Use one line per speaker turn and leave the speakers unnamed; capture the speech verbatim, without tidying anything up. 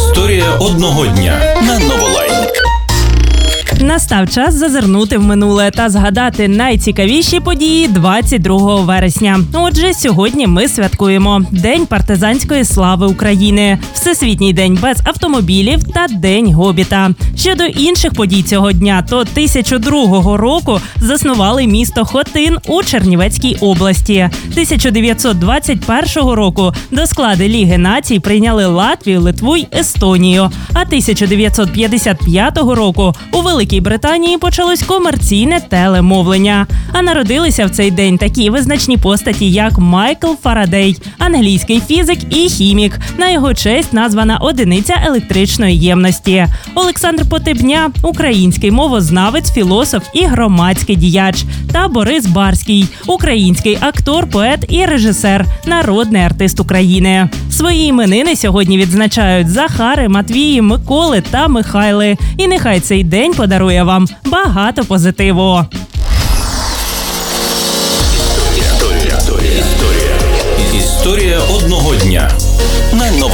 Історія одного дня на Новолайн.
Настав час зазирнути в минуле та згадати найцікавіші події двадцять другого вересня. Отже, сьогодні ми святкуємо День партизанської слави України, Всесвітній день без автомобілів та День Гобіта. Щодо інших подій цього дня, то тисяча другого року заснували місто Хотин у Чернівецькій області. тисяча дев'ятсот двадцять першого року до складу Ліги націй прийняли Латвію, Литву й Естонію. А тисяча дев'ятсот п'ятдесят п'ятого року у Великій Британії почалось комерційне телемовлення. А народилися в цей день такі визначні постаті, як Майкл Фарадей, англійський фізик і хімік. На його честь названа одиниця електричної ємності. Олександр Потебня – український мовознавець, філософ і громадський діяч. Та Борис Барський – український актор, поет і режисер, народний артист України. Свої іменини сьогодні відзначають Захари, Матвії, Миколи та Михайли. І нехай цей день подарує вам багато позитиву.
Історія. Історія. Історія одного дня на Новолайн.